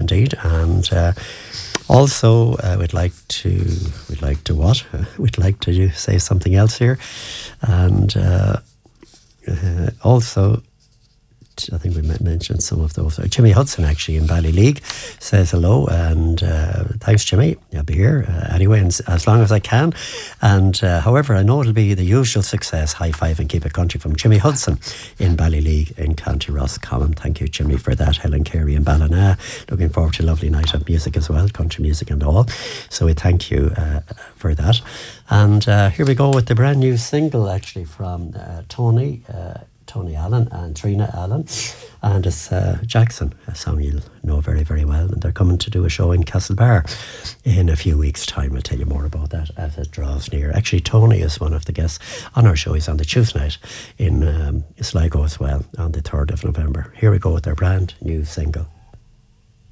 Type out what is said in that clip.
indeed. And also, we'd like to what? We'd like to say something else here. And also, I think we mentioned some of those. Jimmy Hudson, actually, in Ballyleague, says hello, and thanks, Jimmy. I'll be here anyway, and as long as I can. And however, I know it'll be the usual success. High five and keep it country from Jimmy Hudson in Ballyleague in County Roscommon. Thank you, Jimmy, for that. Helen Carey in Ballina. Looking forward to a lovely night of music as well, country music and all. So we thank you for that. And here we go with the brand new single, actually, from Tony Allen and Trina Allen, and it's Jackson, a song you'll know very, very well, and they're coming to do a show in Castlebar in a few weeks' time. I'll tell you more about that as it draws near. Actually, Tony is one of the guests on our show. He's on the Tuesday night in Sligo as well on the 3rd of November. Here we go with their brand new single.